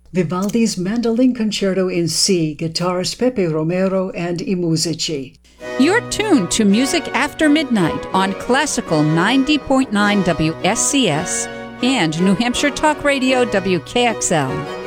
Vivaldi's Mandolin Concerto in C, guitars Pepe Romero and I Musici. You're tuned to Music After Midnight on Classical 90.9 WSCS and New Hampshire Talk Radio WKXL.